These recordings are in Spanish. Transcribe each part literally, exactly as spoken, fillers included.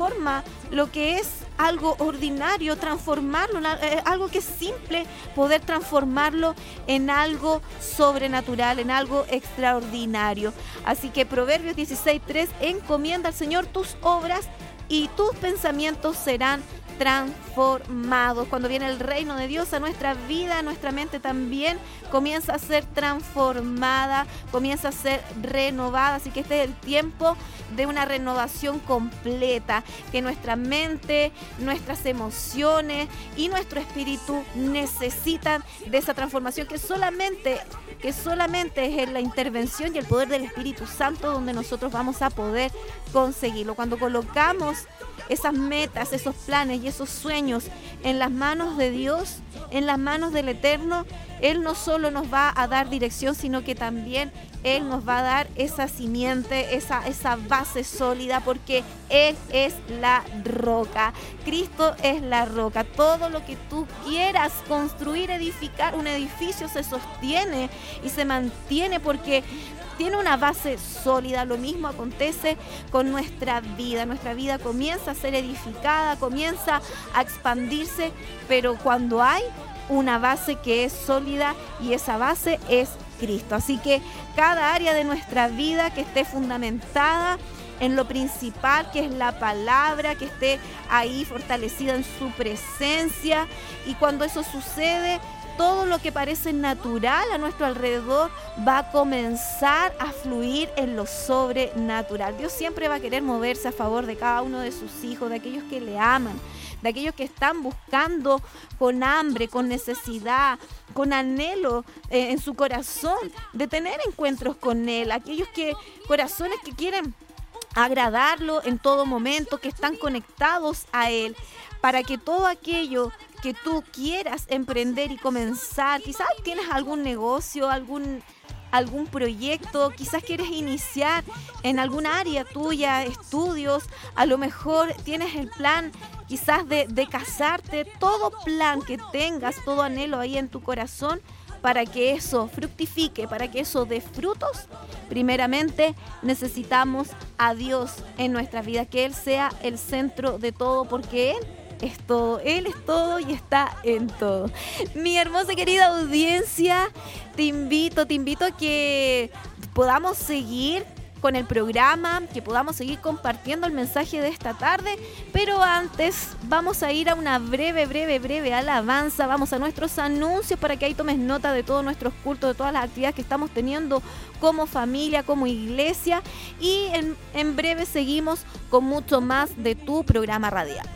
transforma lo que es algo ordinario, transformarlo, eh, algo que es simple, poder transformarlo en algo sobrenatural, en algo extraordinario. Así que Proverbios dieciséis tres, encomienda al Señor tus obras y tus pensamientos serán transformados. Cuando viene el reino de Dios a nuestra vida, nuestra mente también comienza a ser transformada, comienza a ser renovada. Así que este es el tiempo de una renovación completa, que nuestra mente, nuestras emociones y nuestro espíritu necesitan de esa transformación que solamente, que solamente es en la intervención y el poder del Espíritu Santo donde nosotros vamos a poder conseguirlo. Cuando colocamos esas metas, esos planes y esos sueños en las manos de Dios, en las manos del Eterno, Él no solo nos va a dar dirección, sino que también Él nos va a dar esa simiente, esa, esa base sólida, porque Él es la roca. Cristo es la roca. Todo lo que tú quieras construir, edificar, un edificio se sostiene y se mantiene porque tiene una base sólida. Lo mismo acontece con nuestra vida. Nuestra vida comienza a ser edificada, comienza a expandirse, pero cuando hay una base que es sólida, y esa base es Cristo. Así que cada área de nuestra vida que esté fundamentada en lo principal, que es la palabra, que esté ahí fortalecida en su presencia, y cuando eso sucede, todo lo que parece natural a nuestro alrededor va a comenzar a fluir en lo sobrenatural. Dios siempre va a querer moverse a favor de cada uno de sus hijos, de aquellos que le aman, de aquellos que están buscando con hambre, con necesidad, con anhelo eh, en su corazón de tener encuentros con Él, aquellos que corazones que quieren agradarlo en todo momento, que están conectados a Él, para que todo aquello que tú quieras emprender y comenzar, quizás tienes algún negocio, algún, algún proyecto, quizás quieres iniciar en alguna área tuya, estudios, a lo mejor tienes el plan quizás de, de casarte, todo plan que tengas, todo anhelo ahí en tu corazón, para que eso fructifique, para que eso dé frutos, primeramente necesitamos a Dios en nuestra vida, que Él sea el centro de todo, porque Él es todo, Él es todo y está en todo. Mi hermosa y querida audiencia, te invito, te invito a que podamos seguir con el programa, que podamos seguir compartiendo el mensaje de esta tarde, pero antes vamos a ir a una breve, breve, breve alabanza, vamos a nuestros anuncios para que ahí tomes nota de todos nuestros cultos, de todas las actividades que estamos teniendo como familia, como iglesia, y en, en breve seguimos con mucho más de tu programa radial.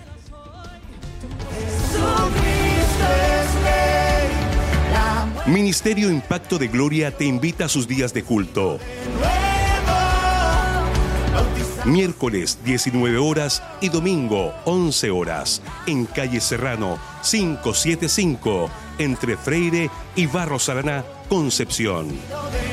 Ministerio Impacto de Gloria te invita a sus días de culto. Miércoles diecinueve horas y domingo once horas en calle Serrano quinientos setenta y cinco entre Freire y Barros Araná, Concepción.